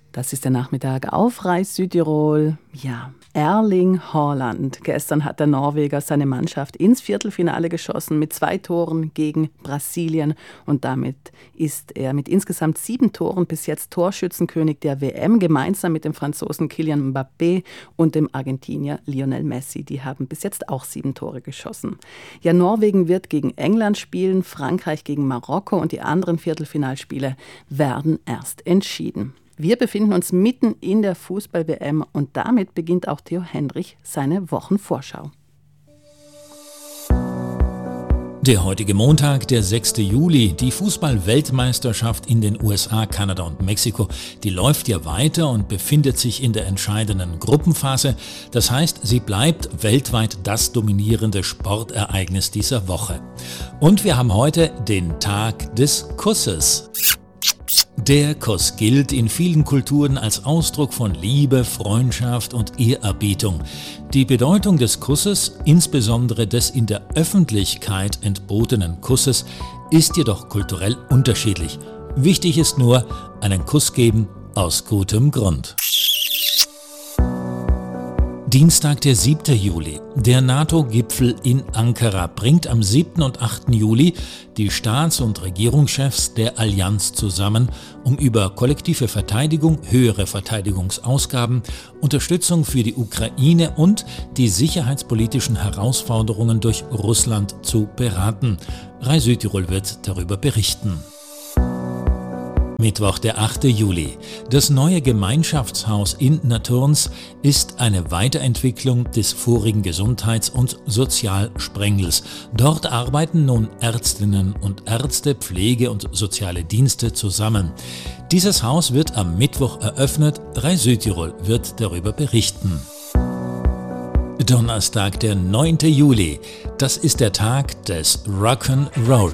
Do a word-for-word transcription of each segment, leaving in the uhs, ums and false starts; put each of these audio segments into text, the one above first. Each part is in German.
Das ist der Nachmittag auf Reis Südtirol. Ja, Erling Haaland. Gestern hat der Norweger seine Mannschaft ins Viertelfinale geschossen mit zwei Toren gegen Brasilien. Und damit ist er mit insgesamt sieben Toren bis jetzt Torschützenkönig der W M, gemeinsam mit dem Franzosen Kylian Mbappé und dem Argentinier Lionel Messi. Die haben bis jetzt auch sieben Tore geschossen. Ja, Norwegen wird gegen England spielen, Frankreich gegen Marokko und die anderen Viertelfinalspiele werden erst entschieden. Wir befinden uns mitten in der Fußball-W M und damit beginnt auch Theo Hendrich seine Wochenvorschau. Der heutige Montag, der sechste Juli, die Fußball-Weltmeisterschaft in den U S A, Kanada und Mexiko, die läuft ja weiter und befindet sich in der entscheidenden Gruppenphase. Das heißt, sie bleibt weltweit das dominierende Sportereignis dieser Woche. Und wir haben heute den Tag des Kusses. Der Kuss gilt in vielen Kulturen als Ausdruck von Liebe, Freundschaft und Ehrerbietung. Die Bedeutung des Kusses, insbesondere des in der Öffentlichkeit entbotenen Kusses, ist jedoch kulturell unterschiedlich. Wichtig ist nur, einen Kuss geben aus gutem Grund. Dienstag, der siebte Juli. Der NATO-Gipfel in Ankara bringt am siebten und achten Juli die Staats- und Regierungschefs der Allianz zusammen, um über kollektive Verteidigung, höhere Verteidigungsausgaben, Unterstützung für die Ukraine und die sicherheitspolitischen Herausforderungen durch Russland zu beraten. Reis Südtirol wird darüber berichten. Mittwoch, der achte Juli. Das neue Gemeinschaftshaus in Naturns ist eine Weiterentwicklung des vorigen Gesundheits- und Sozialsprengels. Dort arbeiten nun Ärztinnen und Ärzte, Pflege und soziale Dienste zusammen. Dieses Haus wird am Mittwoch eröffnet. Reis Südtirol wird darüber berichten. Donnerstag, der neunte Juli. Das ist der Tag des Rock'n'Roll.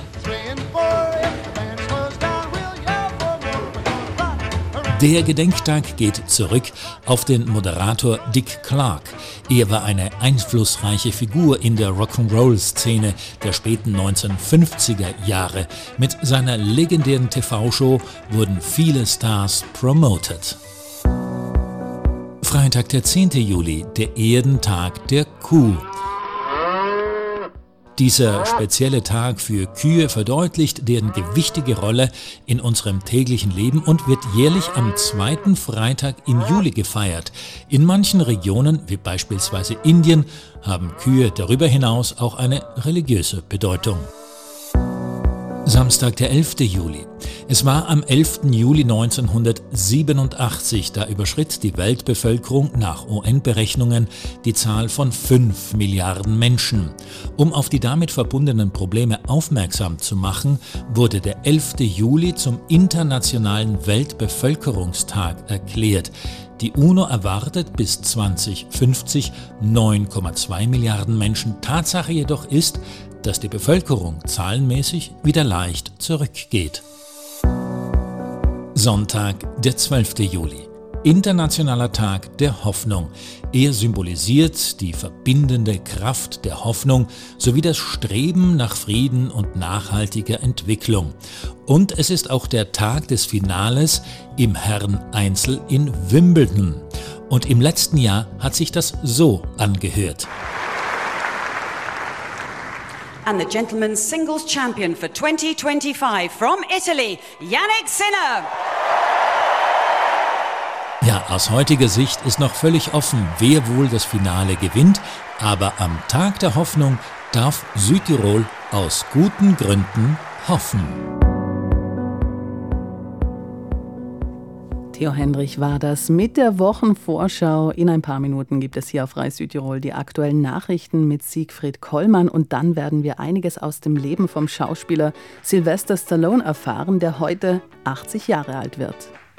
Der Gedenktag geht zurück auf den Moderator Dick Clark. Er war eine einflussreiche Figur in der Rock'n'Roll-Szene der späten neunzehnhundertfünfziger Jahre. Mit seiner legendären T V-Show wurden viele Stars promoted. Freitag, der zehnte Juli, der Ehrentag der Kuh. Dieser spezielle Tag für Kühe verdeutlicht deren gewichtige Rolle in unserem täglichen Leben und wird jährlich am zweiten Freitag im Juli gefeiert. In manchen Regionen, wie beispielsweise Indien, haben Kühe darüber hinaus auch eine religiöse Bedeutung. Samstag, der elfte Juli. Es war am elften Juli neunzehnhundertsiebenundachtzig, da überschritt die Weltbevölkerung nach U N-Berechnungen die Zahl von fünf Milliarden Menschen. Um auf die damit verbundenen Probleme aufmerksam zu machen, wurde der elfte Juli zum Internationalen Weltbevölkerungstag erklärt. Die UNO erwartet bis zweitausendfünfzig neun Komma zwei Milliarden Menschen. Tatsache jedoch ist, dass die Bevölkerung zahlenmäßig wieder leicht zurückgeht. Sonntag, der zwölfte Juli. Internationaler Tag der Hoffnung. Er symbolisiert die verbindende Kraft der Hoffnung sowie das Streben nach Frieden und nachhaltiger Entwicklung. Und es ist auch der Tag des Finales im Herreneinzel in Wimbledon. Und im letzten Jahr hat sich das so angehört. And the gentlemen's singles champion for twenty twenty-five from Italy, Jannik Sinner. Ja, aus heutiger Sicht ist noch völlig offen, wer wohl das Finale gewinnt, aber am Tag der Hoffnung darf Südtirol aus guten Gründen hoffen. Theo Hendrich war das mit der Wochenvorschau. In ein paar Minuten gibt es hier auf Reis Südtirol die aktuellen Nachrichten mit Siegfried Kollmann und dann werden wir einiges aus dem Leben vom Schauspieler Sylvester Stallone erfahren, der heute achtzig Jahre alt wird.